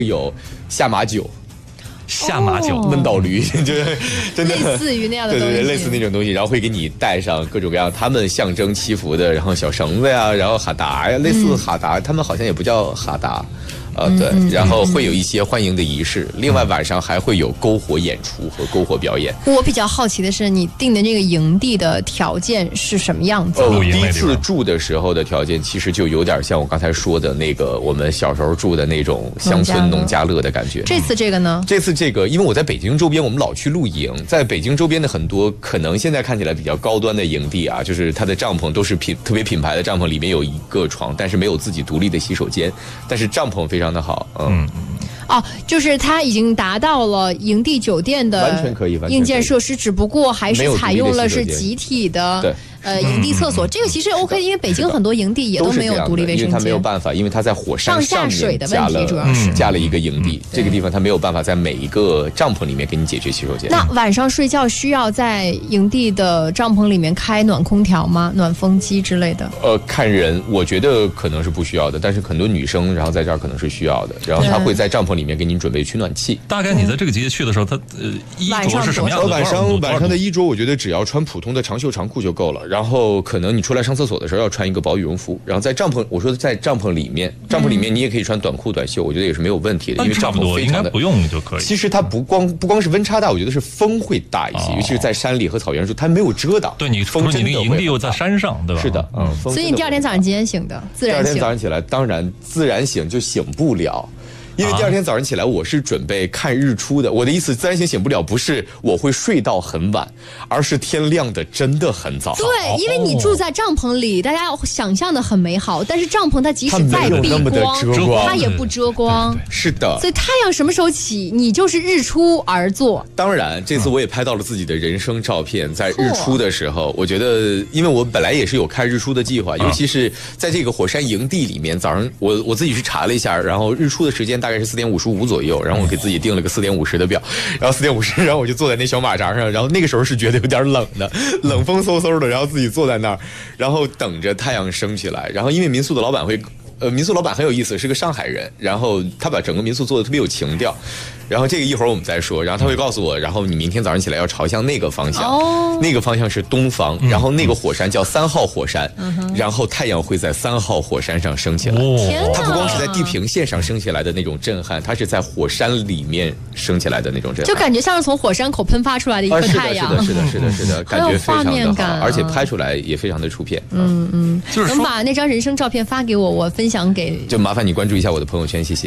有下马酒。 下马酒、 闷倒驴，就是真的类似于那样的东西， 对，类似那种东西，然后会给你带上各种各样他们象征祈福的，然后小绳子呀，然后哈达呀，类似哈达，他们好像也不叫哈达。对，然后会有一些欢迎的仪式，另外晚上还会有篝火演出和篝火表演。 我比较好奇的是，你定的这个营地的条件是什么样子？ 第一次住的时候的条件，其实就有点像我刚才说的那个我们小时候住的那种乡村农家乐的感觉。 这次这个呢？ 这次这个，因为我在北京周边，我们老去露营，在北京周边的很多可能现在看起来比较高端的营地啊，就是它的帐篷都是特别品牌的帐篷，里面有一个床，但是没有自己独立的洗手间，但是帐篷非常的好， 哦，就是它已经达到了营地酒店的完全可以硬件设施，只不过还是采用了是集体的营地厕所。这个其实 OK， 因为北京很多营地也都没有独立卫生间， 因为它没有办法，因为它在火山上下水的问题主要是加了一个营地，这个地方它没有办法在每一个帐篷里面给你解决洗手间。 那晚上睡觉需要在营地的帐篷里面开暖空调吗？暖风机之类的？ 看人，我觉得可能是不需要的，但是很多女生然后在这儿可能是需要的，然后她会在帐篷里面给你准备取暖器。 大概你在这个季节去的时候，它衣着是什么样的？ 晚上的衣着，我觉得只要穿普通的长袖长裤就够了。然后可能你出来上厕所的时候要穿一个薄羽绒服。然后在帐篷，我说在帐篷里面你也可以穿短裤短袖，我觉得也是没有问题的，因为帐篷非常的应该不用就可以。 其实它不光是温差大，我觉得是风会大一些，尤其是在山里和草原上，它没有遮挡。 对，你风你那个营地又在山上，对吧？ 是的， 所以你第二天早上几点醒的？自然醒。 第二天早上起来，当然自然醒就醒不了。因为第二天早上起来，我是准备看日出的。我的意思，自然醒不了，不是我会睡到很晚，而是天亮的真的很早。 对，因为你住在帐篷里，大家想象的很美好，但是帐篷它即使再避光，它也不遮光。 是的。 所以太阳什么时候起，你就是日出而作。 当然，这次我也拍到了自己的人生照片，在日出的时候，我觉得，因为我本来也是有看日出的计划，尤其是在这个火山营地里面，早上我自己去查了一下，然后日出的时间大概是4点55左右，然后我给自己定了个4点50的表，然后4点50，然后我就坐在那小马扎上，然后那个时候是觉得有点冷的，冷风嗖嗖的，然后自己坐在那儿，然后等着太阳升起来，然后因为民宿的老板民宿老板很有意思，是个上海人，然后他把整个民宿做得特别有情调，然后这个一会儿我们再说，然后他会告诉我，然后你明天早上起来要朝向那个方向，那个方向是东方，然后那个火山叫3号火山，然后太阳会在3号火山上升起来。它不光是在地平线上升起来的那种震撼，它是在火山里面升起来的那种震撼， 就感觉像是从火山口喷发出来的一颗太阳。 是的，感觉非常的好，而且拍出来也非常的出片。 就是能把那张人生照片发给我分享给。 就麻烦你关注一下我的朋友圈，谢谢。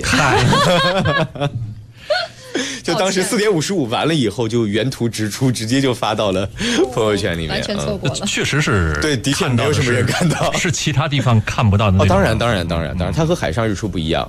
就当时4点55完了以后，就原图直出，直接就发到了朋友圈里面， 完全错过了。 确实是， 对，的确没有什么人看到， 是其他地方看不到的那种。 当然，它和海上日出不一样。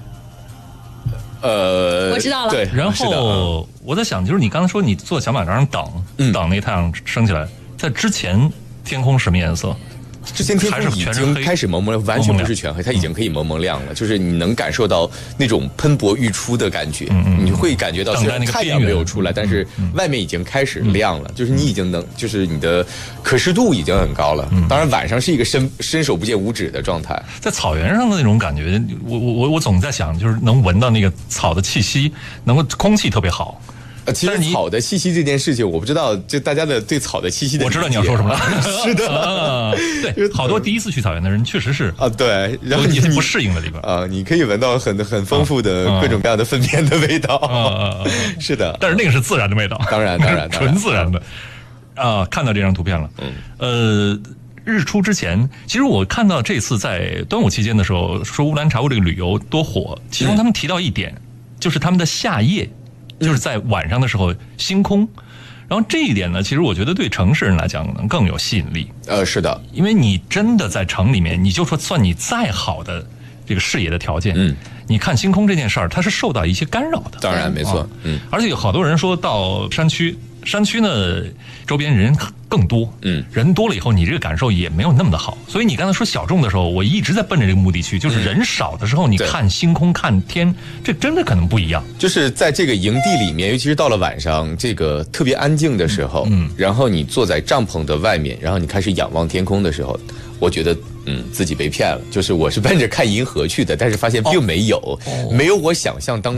我知道了。 对，然后我在想，就是你刚才说你坐小马扎上等那太阳升起来，在之前天空什么颜色？ 之前天空已经开始蒙蒙，完全不是全黑，它已经可以蒙蒙亮了，就是你能感受到那种喷薄欲出的感觉，你会感觉到虽然太阳没有出来，但是外面已经开始亮了，就是你已经就是你的可视度已经很高了。当然晚上是一个伸手不见五指的状态。 在草原上的那种感觉，我总在想，就是能闻到那个草的气息，能够空气特别好。 其实草的气息这件事情，我不知道，就大家的对草的气息的， 我知道你要说什么了。 是的， 对，好多第一次去草原的人确实是对，然后你不适应的地方你可以闻到很丰富的各种各样的粪便的味道。是的， 但是那个是自然的味道， 当然， 纯自然的。看到这张图片了，日出之前，其实我看到这次在端午期间的时候，说乌兰察布这个旅游多火，其中他们提到一点，就是他们的夏夜。就是在晚上的时候星空，然后这一点呢，其实我觉得对城市人来讲可能更有吸引力。 是的， 因为你真的在城里面，你就说算你再好的这个视野的条件，你看星空这件事儿，它是受到一些干扰的。 当然没错， 而且有好多人说到山区呢，周边人更多，人多了以后，你这个感受也没有那么的好。所以你刚才说小众的时候，我一直在奔着这个目的去，就是人少的时候，你看星空、看天，这真的可能不一样。 就是在这个营地里面，尤其是到了晚上，这个特别安静的时候，然后你坐在帐篷的外面，然后你开始仰望天空的时候，我觉得， 自己被骗了，就是我是奔着看银河去的，但是发现并没有，没有我想象当